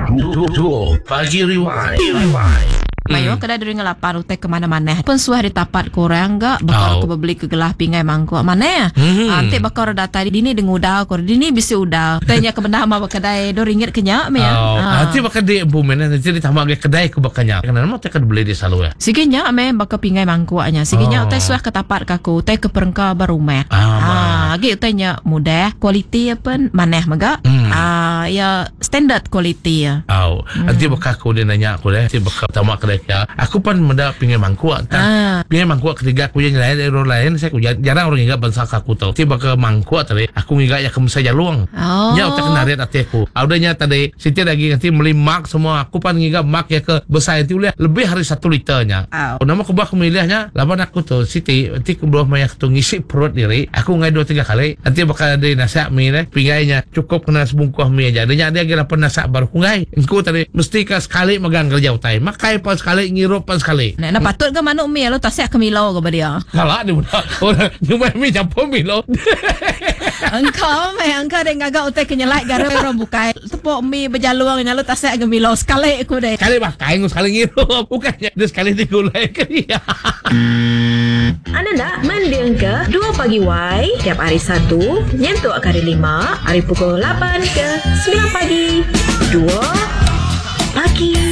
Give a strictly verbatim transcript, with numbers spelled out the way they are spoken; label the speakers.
Speaker 1: Duo Pagi Rewind. Rewind.
Speaker 2: Mayo kada dari ngelapan utek ke mana-mana. Pun suah di tapat korang gak bakal
Speaker 1: Oh.
Speaker 2: ke bebeli ke gelah pingai mangkuk mana ya?
Speaker 1: Hmm.
Speaker 2: Ante bakal data dini dengan udang kor dini bisa udang. Tanya ke benda mah kedai do ringgit kenyak me ya.
Speaker 1: Oh, nanti bakal di bumen nanti ditambah ke kedai ke bakanya. Karena mau tekan beli di selalu ya.
Speaker 2: Sigenya me bakal pingai mangkuknya. Sigenya
Speaker 1: Oh.
Speaker 2: utek suah ke tapat kaku, utek ke perengka barumeh.
Speaker 1: Ah,
Speaker 2: Ah, gitu tanya mudah, kualiti apa maneh maga?
Speaker 1: Hmm.
Speaker 2: Ah, ya standard kualiti ya.
Speaker 1: Oh, nanti bakal aku dia nanya aku deh, nanti bakal tamak kedai ya. Aku pan menda pingai mangkuk kan.
Speaker 2: Ah.
Speaker 1: Pingai mangkuk ketiga aku yang lain dari orang lain, saya aku jar- jarang orang ingat bangsa aku tahu. Nanti bakal mangkuk tadi, aku ingat ya kamu saja luang.
Speaker 2: Oh.
Speaker 1: Nya utak narik hati aku. Audanya tadi, Siti lagi nanti beli mak semua. Aku pan ingat mak ya ke besar itu boleh lebih hari satu liternya.
Speaker 2: Oh.
Speaker 1: Oh, nama aku bakal milihnya, lawan aku tuh Siti, nanti aku belum banyak tuh ngisi perut diri. Aku ngai dua tiga kali, nanti bakal ada nasihat mie deh, pingainya cukup kena sebungkus mie aja. Dia dia kira pernah nasihat baru ngai. Engkau tadi mesti ke sekali megang kerja utai, makai pas sekali ngirup pas sekali.
Speaker 2: Nah, nah patut ke manuk mi lo tasek ke milo ke dia.
Speaker 1: Kalah dia pula. Orang cuma mie campur mie lo.
Speaker 2: Engkau me engkau dek ngagak utek kenyelai gara orang bukai. Tepuk mi berjaluang nyalo tasek ke milo sekali aku deh.
Speaker 1: Sekali makai, sekali ngirup. Bukannya dia sekali digulai ke dia.
Speaker 3: Anda nak mendengar ke Dua Pagi Y tiap hari Sabtu nyentuh hari lima hari pukul lapan ke sembilan pagi. Dua Pagi